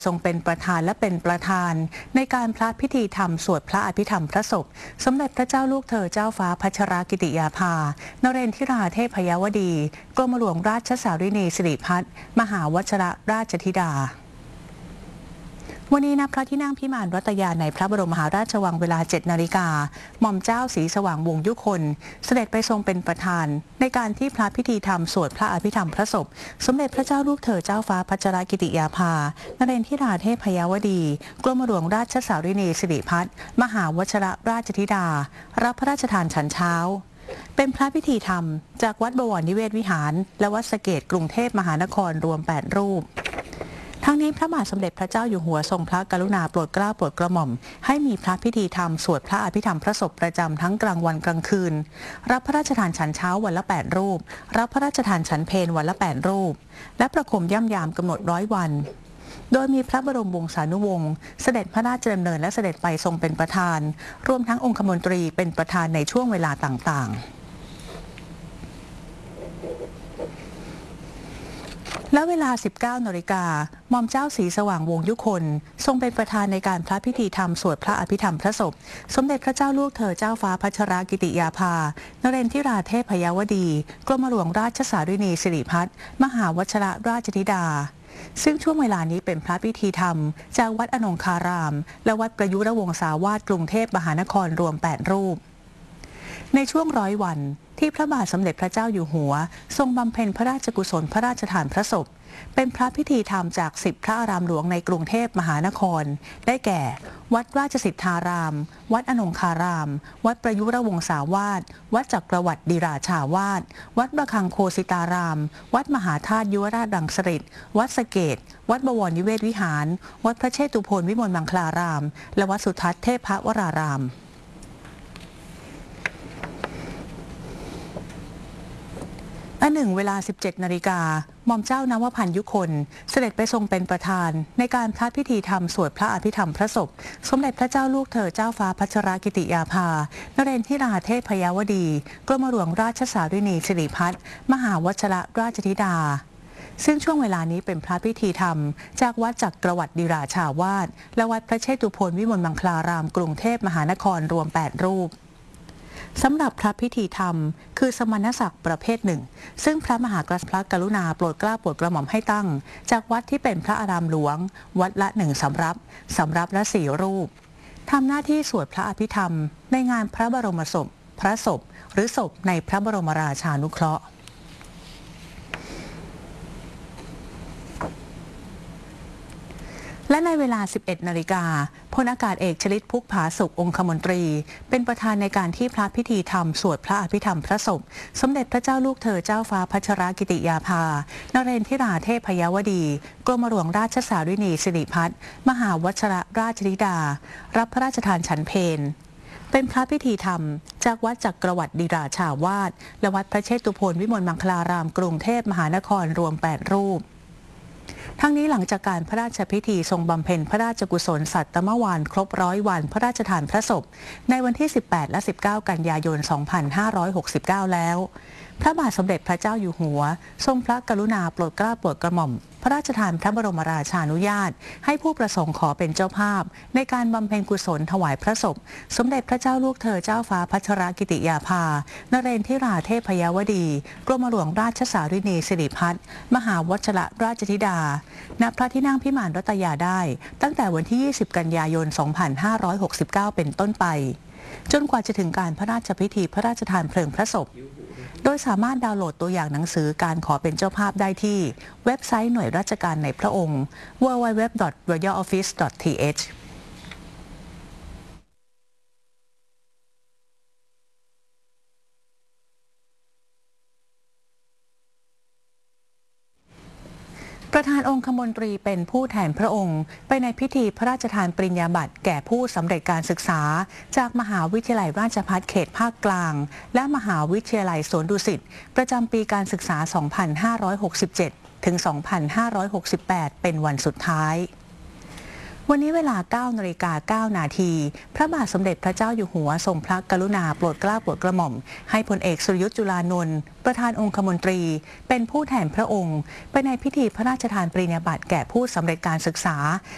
ทรงเป็นประธานและเป็นประธานในการพระพิธีธรรมสวดพระอภิธรรมพระศพสมเด็จพระเจ้าลูกเธอเจ้าฟ้าพัชรกิติยาภานเรนทิราเทพยวดีกรมหลวงราชสารินีสิริพัฒน์มหาวชรราชธิดาวันนี้ณพระที่นั่งพิมานรัตยาในพระบรมมหาราชวังเวลา 7 นาฬิกาหม่อมเจ้าศรีสว่างวงศ์ยุคนเสด็จไปทรงเป็นประธานในการที่พระพิธีธรรมสวดพระอภิธรรมพระศพสมเด็จพระเจ้าลูกเธอเจ้าฟ้าพัชรกิติยาภานเรนทิราเทพยวดีกรมหลวงราชสารินีสิริพัฒน์มหาวชรราชธิดารับพระราชทานฉันเช้าเป็นพระพิธีธรรมจากวัดบวรนิเวศวิหารและวัดสะเกษกรุงเทพมหานครรวม 8 รูปทั้งนี้พระบาทสมเด็จพระเจ้าอยู่หัวทรงพระกรุณาโปรดเกล้าโปรดกระหม่อมให้มีพระพิธีธรรมสวดพระอภิธรรมพระศพประจำทั้งกลางวันกลางคืนรับพระราชทานฉันเช้าวันละ 8 รูปรับพระราชทานฉันเพลวันละ 8 รูปและประคมย่ำยามกำหนด100 วันโดยมีพระบรมวงศานุวงศ์เสด็จพระราชดำเนินและเสด็จไปทรงเป็นประธานรวมทั้งองคมนตรีเป็นประธานในช่วงเวลาต่างๆและเวลา 19 นาฬิกาหม่อมเจ้าศรีสว่างวงศ์ยุคนทรงเป็นประธานในการพระพิธีธรรมสวดพระอภิธรรมพระศพสมเด็จพระเจ้าลูกเธอเจ้าฟ้าพัชรกิติยาภานเรนทิราเทพยวดีกรมหลวงราชสารินีสิริพัฒน์มหาวชรราชธิดาซึ่งช่วงเวลานี้เป็นพระพิธีธรรมจากวัดอนงคารามและวัดประยุรวงศาวาสกรุงเทพมหานครรวม 8 รูปในช่วง100 วันที่พระบาทสมเด็จพระเจ้าอยู่หัวทรงบำเพ็ญพระราชกุศลพระราชทานพระศพเป็นพระพิธีธรรมจาก10 พระอารามหลวงในกรุงเทพมหานครได้แก่วัดราชสิทธารามวัดอนงคารามวัดประยุรวงศาวาสวัดจักรวรรดิราชาวาสวัดระฆังโคสิตารามวัดมหาธาตุยุวราชรังสฤษฎ์วัดสะเกษวัดบวรนิเวศวิหารวัดพระเชตุพนวิมลมังคลารามและวัดสุทัศน์เทพวรารามเวลา 17 นาฬิกาหม่อมเจ้านวพันธ์ยุคนเสด็จไปทรงเป็นประธานในการพระพิธีธรรมสวดพระอภิธรรมพระศพสมเด็จพระเจ้าลูกเธอเจ้าฟ้าพัชรกิติยาภานเรนทิราเทพยวดีกรมหลวงราชสารินีสิริพัฒน์มหาวชรราชธิดาซึ่งช่วงเวลานี้เป็นพระพิธีธรรมจากวัดจักรวรรดิราชาวาสและวัดพระเชตุพนวิมลมังคลารามกรุงเทพมหานครรวม 8 รูปสำหรับพระพิธีธรรมคือสมณศักดิ์ประเภทหนึ่งซึ่งพระมหากษัตริย์พระกรุณาโปรดเกล้าโปรดกระหม่อมให้ตั้งจากวัดที่เป็นพระอารามหลวงวัดละ1 สำรับละ 4 รูปทำหน้าที่สวดพระอภิธรรมในงานพระบรมศพพระศพหรือศพในพระบรมราชานุเคราะห์และในเวลา 11 นาฬิกาพลอากาศเอกชลิต พุกผาสุของคมนตรีเป็นประธานในการที่พระพิธีธรรมสวดพระอภิธรรมพระศพสมเด็จพระเจ้าลูกเธอเจ้าฟ้าพัชรกิติยาภานเรนทิราเทพยวดีกรมหลวงราชสารินีสิริพัฒน์มหาวชรราชธิดารับพระราชทานฉันเพลเป็นพระพิธีธรรมจากวัดจักรวรรดิราชาวาสและวัดพระเชตุพนวิมลมังคลารามกรุงเทพมหานครรวม 8 รูปทั้งนี้หลังจากการพระราชพิธีทรงบำเพ็ญพระราชกุศลสัตตมวานครบ100 วันพระราชทานพระศพในวันที่ 18 และ 19 กันยายน 2569 แล้วพระบาทสมเด็จพระเจ้าอยู่หัวทรงพระกรุณาโปรดเกล้าโปรดกระหม่อมพระราชทานพระบรมราชานุญาตให้ผู้ประสงค์ขอเป็นเจ้าภาพในการบำเพ็ญกุศลถวายพระศพสมเด็จพระเจ้าลูกเธอเจ้าฟ้าพัชรกิติยาภานเรนทิราเทพยวดีกรมหลวงราชสารินีสิริพัฒน์มหาวชรราชธิดาณพระที่นั่งพิมานรัตยาได้ตั้งแต่วันที่ 20 กันยายน 2569 เป็นต้นไปจนกว่าจะถึงการพระราชพิธีพระราชทานเพลิงพระศพโดยสามารถดาวน์โหลดตัวอย่างหนังสือการขอเป็นเจ้าภาพได้ที่เว็บไซต์หน่วยราชการในพระองค์ www.royaloffice.thประธานองคมนตรีเป็นผู้แทนพระองค์ไปในพิธีพระราชทานปริญญาบัตรแก่ผู้สำเร็จการศึกษาจากมหาวิทยาลัยราชภัฏเขตภาคกลางและมหาวิทยาลัยสวนดุสิตประจำปีการศึกษา 2567 ถึง 2568 เป็นวันสุดท้ายวันนี้เวลา 9 นาฬิกา 9 นาทีพระบาทสมเด็จพระเจ้าอยู่หัวทรงพระกรุณาโปรดเกล้าโปรดกระหม่อมให้พลเอกสุรยุทธจุลานนท์ประธานองคมนตรีเป็นผู้แทนพระองค์ไปในพิธีพระราชทานปริญญาบัตรแก่ผู้สำเร็จการศึกษา